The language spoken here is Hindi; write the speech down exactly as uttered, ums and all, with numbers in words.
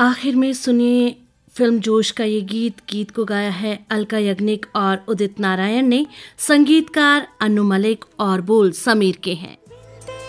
आखिर में सुनिए फिल्म जोश का ये गीत। गीत को गाया है अलका याग्निक और उदित नारायण ने, संगीतकार अनु मलिक और बोल समीर के हैं।